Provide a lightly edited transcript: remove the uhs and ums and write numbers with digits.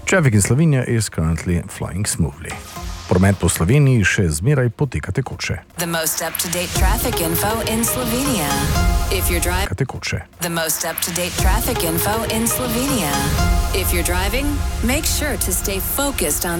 Traffic in Slovenia is currently flying smoothly. Promet po Sloveniji še zmeraj poteka tekoče. The most up-to-date traffic info in Slovenia. If you're driving, Tekoče. the most up-to-date traffic info in Slovenia. If you're driving, make sure to stay focused on